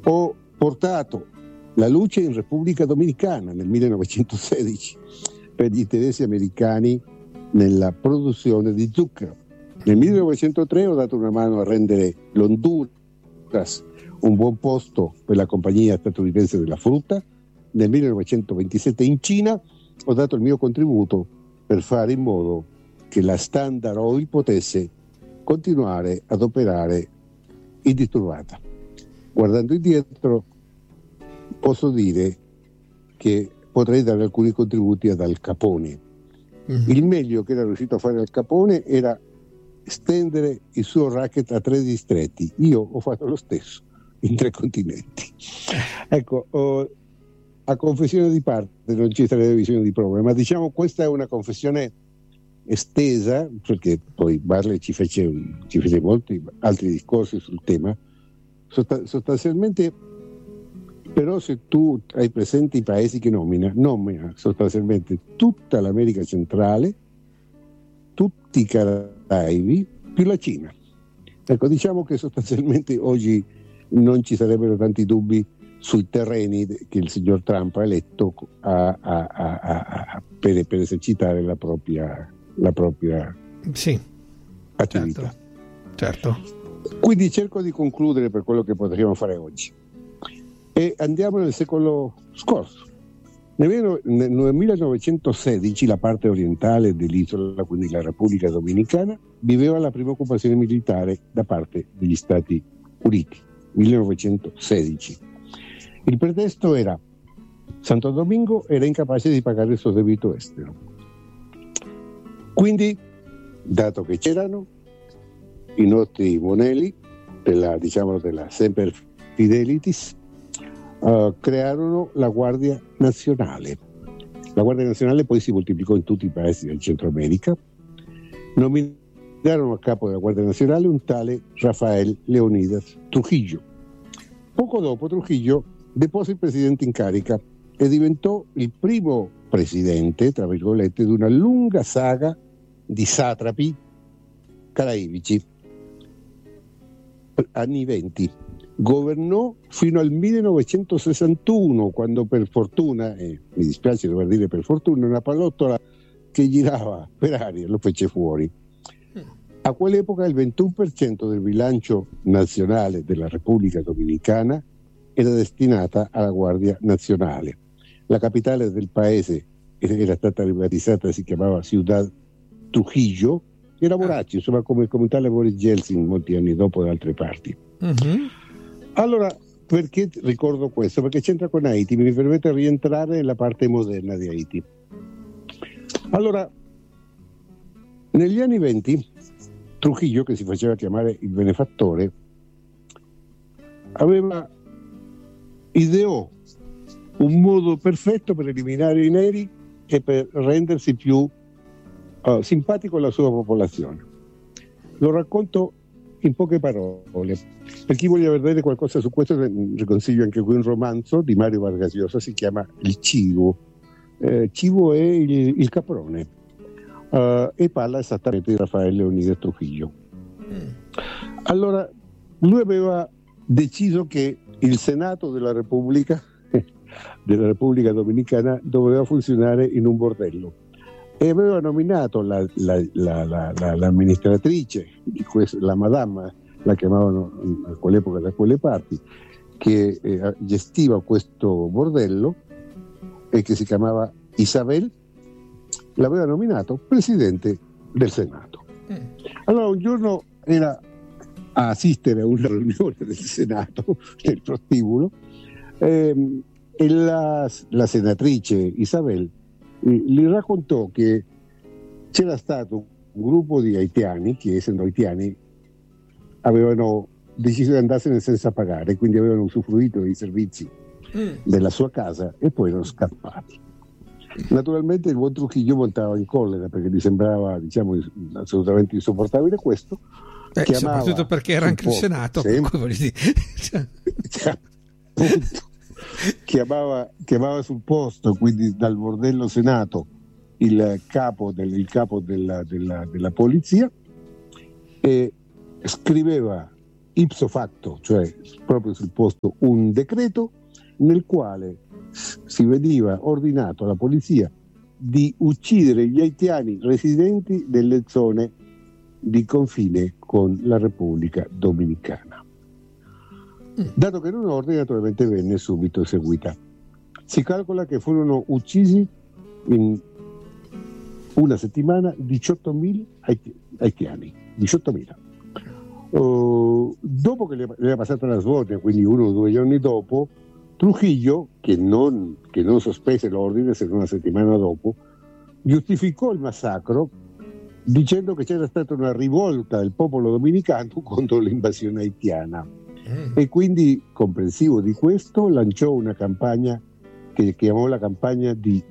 Ho portato la luce in Repubblica Dominicana nel 1916 per gli interessi americani nella produzione di zucchero. Nel 1903 ho dato una mano a rendere l'Honduras un buon posto per la compagnia statunitense della frutta. Nel 1927 in Cina ho dato il mio contributo per fare in modo che la Standard Oil potesse continuare ad operare indisturbata. Guardando indietro posso dire che potrei dare alcuni contributi ad Al Capone. Il meglio che era riuscito a fare Al Capone era stendere il suo racket a 3 distretti. Io ho fatto lo stesso in 3 continenti. Ecco, a confessione di parte non ci sarebbe bisogno di prove, ma diciamo questa è una confessione estesa, perché poi Barley ci fece molti altri discorsi sul tema. Sostanzialmente, però, se tu hai presente i paesi che nomina sostanzialmente tutta l'America centrale, tutti i Caraibi più la Cina. Ecco, diciamo che sostanzialmente oggi non ci sarebbero tanti dubbi sui terreni che il signor Trump ha eletto per esercitare la propria sì, attività. Certo. Quindi cerco di concludere per quello che potremmo fare oggi e andiamo nel secolo scorso. Nel 1916 la parte orientale dell'isola, quindi la Repubblica Dominicana, viveva la prima occupazione militare da parte degli Stati Uniti. 1916. Il pretesto era Santo Domingo era incapace di pagare il suo debito estero. Quindi, dato che c'erano i nostri monelli della Semper Fidelitis, crearono la Guardia Nazionale. La Guardia Nazionale poi si moltiplicò in tutti i paesi del Centro America. Nominarono a capo della Guardia Nazionale un tale Rafael Leonidas Trujillo. Poco dopo Trujillo depose il presidente in carica e diventò il primo presidente, tra virgolette, di una lunga saga di satrapi caraibici. Anni 20. Governò fino al 1961, quando per fortuna, mi dispiace dover dire per fortuna, una pallottola che girava per aria lo fece fuori. A quell'epoca il 21% del bilancio nazionale della Repubblica Dominicana era destinata alla Guardia Nazionale. La capitale del paese era stata privatizzata, si chiamava Ciudad Trujillo, era Boracci, insomma come tale Boris Yeltsin molti anni dopo da altre parti. Allora, perché ricordo questo? Perché c'entra con Haiti, mi permette di rientrare nella parte moderna di Haiti. Allora, negli anni 20 Trujillo, che si faceva chiamare il benefattore, ideò un modo perfetto per eliminare i neri e per rendersi più simpatico alla sua popolazione. Lo racconto in poche parole. Per chi voglia vedere qualcosa su questo, vi consiglio anche qui un romanzo di Mario Vargas Llosa, si chiama Il Chivo. Chivo è il caprone. E parla esattamente di Rafael Leonidas Trujillo. Allora, lui aveva deciso che il Senato della Repubblica Dominicana doveva funzionare in un bordello e aveva nominato l'amministratrice di la madama, la chiamavano a quell'epoca da quelle parti, che gestiva questo bordello e che si chiamava Isabel, l'aveva nominato presidente del Senato. Allora un giorno era a assistere a una riunione del Senato nel prostíbulo e la senatrice Isabel gli raccontò che c'era stato un gruppo di haitiani che, essendo haitiani, avevano deciso di andarsene senza pagare, quindi avevano usufruito dei servizi della sua casa e poi erano scappati. Naturalmente il buon Trujillo montava in collera perché gli sembrava, assolutamente insopportabile questo. Soprattutto perché era anche il Senato, chiamava sul posto, quindi dal bordello Senato, il capo della polizia e scriveva ipso facto, cioè proprio sul posto, un decreto nel quale si veniva ordinato alla polizia di uccidere gli haitiani residenti nelle zone di confine con la Repubblica Dominicana. Dato che era un ordine, naturalmente venne subito eseguita. Si calcola che furono uccisi in una settimana 18.000 haitiani, 18.000. Dopo che le era passata la svolta, quindi 1 o 2 giorni dopo, Trujillo, che non sospese l'ordine se non una settimana dopo, giustificò il massacro dicendo che c'era stata una rivolta del popolo dominicano contro l'invasione haitiana e quindi, comprensivo di questo, lanciò una campagna che chiamò la campagna di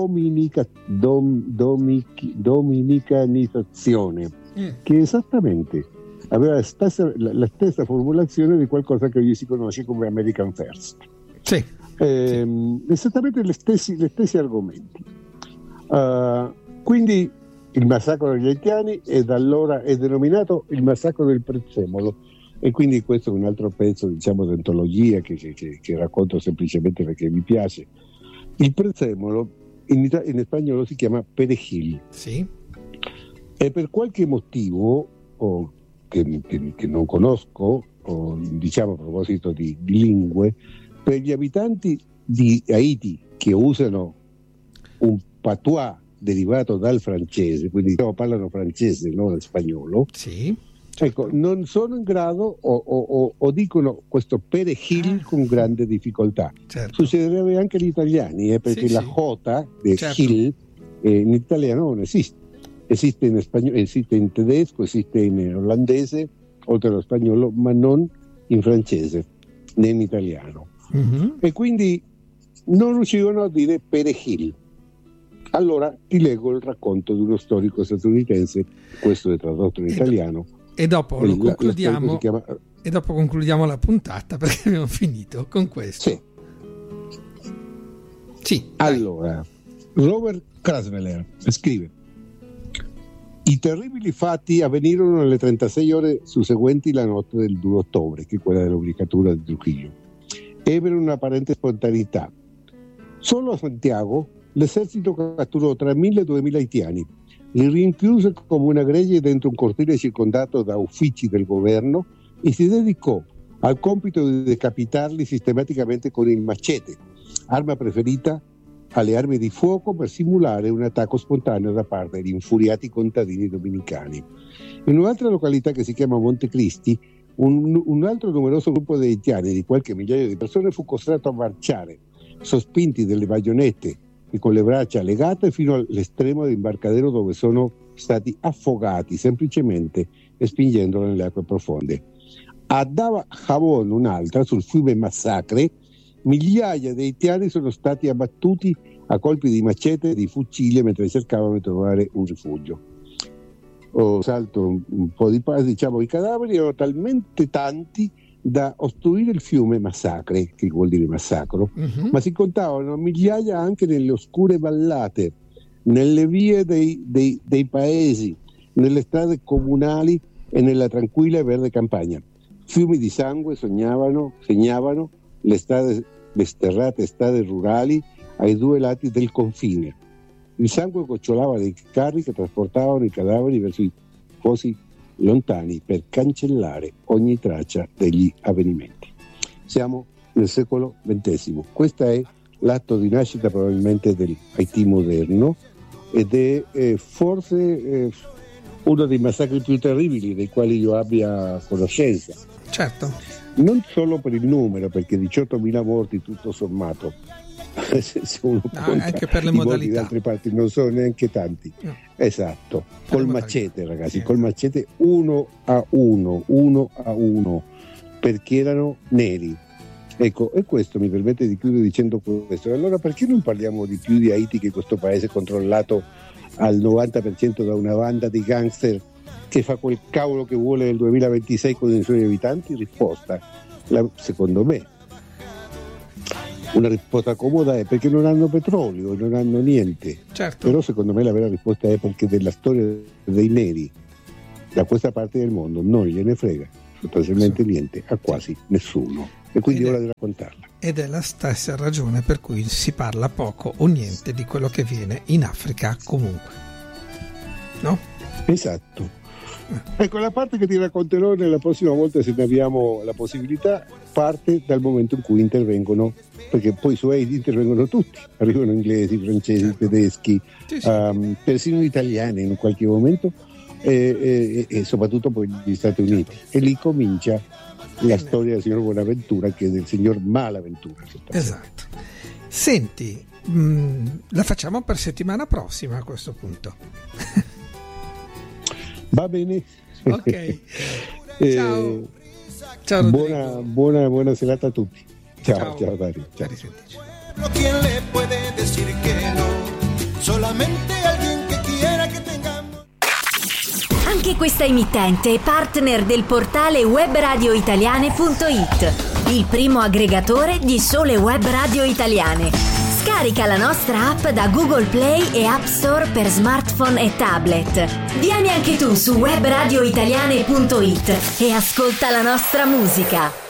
dominicanizzazione, che esattamente aveva la stessa formulazione di qualcosa che oggi si conosce come American First. Sì. Esattamente gli stessi argomenti. Quindi il massacro degli haitiani e da allora è denominato il massacro del Prezzemolo, e quindi questo è un altro pezzo, diciamo, di antologia che racconto semplicemente perché mi piace. Il Prezzemolo in spagnolo si chiama perejil. Sì. E per qualche motivo che non conosco, diciamo a proposito di lingue, per gli abitanti di Haiti che usano un patois derivato dal francese, quindi parlano francese, non spagnolo, sì, ecco, non sono in grado o dicono questo perejil con grande difficoltà. Certo. Succederebbe anche agli italiani, perché la J di Gil in italiano non esiste. Esiste in spagnolo, esiste in tedesco, esiste in olandese, oltre allo spagnolo, ma non in francese né in italiano. E quindi non riuscivano a dire perejil. Allora ti leggo il racconto di uno storico statunitense, questo è tradotto in italiano. E dopo lo concludiamo. E dopo concludiamo la puntata perché abbiamo finito con questo. Sì. Allora, Robert Krasveller scrive: i terribili fatti avvenirono nelle 36 ore susseguenti la notte del 2 ottobre, che è quella dell'ubricatura di Trujillo. Ebbero un'apparente spontaneità. Solo a Santiago l'esercito catturò tra 1.000 e 2.000 haitiani, li rinchiuse come una gregge dentro un cortile circondato da uffici del governo e si dedicò al compito di decapitarli sistematicamente con il machete, arma preferita alle armi di fuoco per simulare un attacco spontaneo da parte degli infuriati contadini dominicani. In un'altra località che si chiama Montecristi, un altro numeroso gruppo di haitiani di qualche migliaio di persone fu costretto a marciare, sospinti dalle baionette e con le braccia legate fino all'estremo dell'imbarcadero, dove sono stati affogati semplicemente spingendolo nelle acque profonde. A Dava Jabón, un'altra, sul fiume Massacre, migliaia di haitiani sono stati abbattuti a colpi di macete e di fucile mentre cercavano di trovare un rifugio. Salto un po' di passo, diciamo, i cadaveri erano talmente tanti da ostruire il fiume Massacre, che vuol dire massacro, ma si contavano migliaia anche nelle oscure vallate, nelle vie dei paesi, nelle strade comunali e nella tranquilla e verde campagna. Fiumi di sangue segnavano le sterrate strade rurali ai 2 lati del confine. Il sangue gocciolava dai carri che trasportavano i cadaveri verso i fosi lontani per cancellare ogni traccia degli avvenimenti. Siamo nel secolo XX. Questo è l'atto di nascita probabilmente del Haiti moderno ed è forse uno dei massacri più terribili dei quali io abbia conoscenza. Certo. Non solo per il numero, perché 18.000 morti tutto sommato, se uno anche per le modalità. Da altre parti non sono neanche tanti. No. Esatto, col macete, ragazzi, col macete 1 a 1, perché erano neri. Ecco, e questo mi permette di chiudere dicendo questo. Allora perché non parliamo di più di Haiti, che è questo paese controllato al 90% da una banda di gangster che fa quel cavolo che vuole nel 2026 con i suoi abitanti? Risposta, secondo me, una risposta comoda è perché non hanno petrolio, non hanno niente. Certo. Però secondo me la vera risposta è perché della storia dei neri da questa parte del mondo non gliene frega. sostanzialmente niente a quasi nessuno, e quindi è ora di raccontarla. Ed è la stessa ragione per cui si parla poco o niente di quello che viene in Africa comunque, no? Esatto. Ecco, la parte che ti racconterò nella prossima volta, se ne abbiamo la possibilità, parte dal momento in cui intervengono, perché poi su Haiti intervengono tutti, arrivano inglesi, francesi, tedeschi, persino italiani in un qualche momento, e soprattutto poi gli Stati Uniti, e lì comincia la storia del signor Buonaventura, che è del signor Malaventura. Esatto. Senti, la facciamo per settimana prossima a questo punto. Va bene. Ok. Ciao. Ciao buona serata a tutti. Ciao Dario. Ciao. ¿Quién le puede decir que no? Solamente alguien que quiera que tengamos. Anche questa emittente è partner del portale webradioitaliane.it, il primo aggregatore di sole web radio italiane. Scarica la nostra app da Google Play e App Store per smartphone e tablet. Vieni anche tu su webradioitaliane.it e ascolta la nostra musica.